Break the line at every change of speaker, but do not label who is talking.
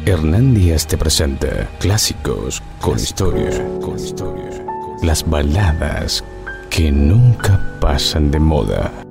Hernán Díaz te presenta clásicos con historia. Las baladas que nunca pasan de moda.